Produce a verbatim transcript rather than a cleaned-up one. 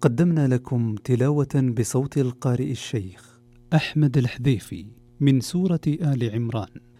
قدمنا لكم تلاوة بصوت القارئ الشيخ أحمد الحذيفي من سورة آل عمران.